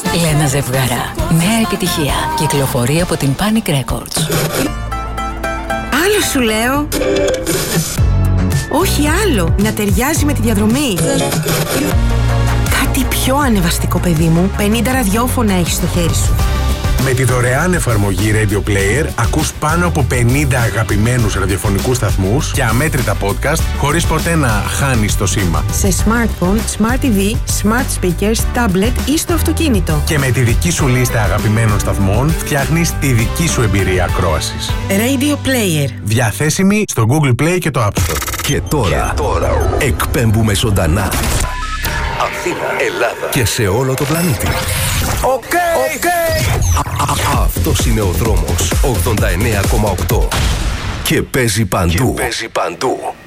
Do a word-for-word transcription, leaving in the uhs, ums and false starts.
Λένα Ζευγαρά. Νέα επιτυχία. Κυκλοφορεί από την Panic Records. Άλλο σου λέω. Όχι άλλο. Να ταιριάζει με τη διαδρομή. Κάτι πιο ανεβαστικό, παιδί μου. πενήντα ραδιόφωνα έχεις στο χέρι σου. Με τη δωρεάν εφαρμογή Radio Player ακούς πάνω από πενήντα αγαπημένους ραδιοφωνικούς σταθμούς και αμέτρητα podcast χωρίς ποτέ να χάνεις το σήμα. Σε smartphone, smart τι βι, smart speakers, tablet ή στο αυτοκίνητο. Και με τη δική σου λίστα αγαπημένων σταθμών φτιάχνεις τη δική σου εμπειρία ακρόασης. Radio Player. Διαθέσιμη στο Google Play και το App Store. Και τώρα, και τώρα εκπέμπουμε ζωντανά Αθήνα, Ελλάδα και σε όλο το πλανήτη. Οκ, okay, οκ. Okay. Αυτός είναι ο δρόμος ογδόντα εννέα κόμμα οκτώ και παίζει παντού. Και παίζει παντού.